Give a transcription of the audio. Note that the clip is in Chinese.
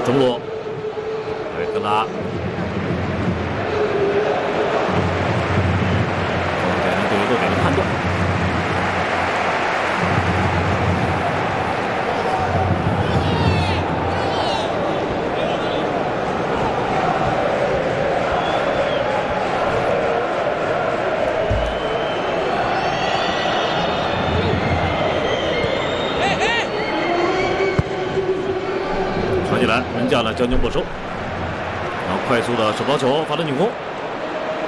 中路，维格拉，对于落点的判断。 传起来，门将呢将就没收，然后快速的手抛球发动进攻。